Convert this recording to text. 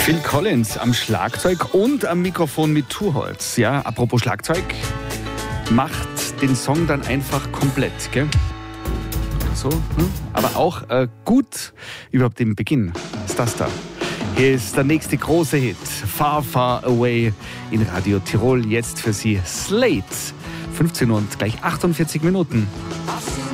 Phil Collins am Schlagzeug und am Mikrofon mit Tuholz. Ja, apropos Schlagzeug, macht den Song dann einfach komplett, gell? So, aber auch gut überhaupt im Beginn ist das da. Hier ist der nächste große Hit, Far, Far Away in Radio Tirol. Jetzt für Sie Slate. 15 und gleich 48 Minuten.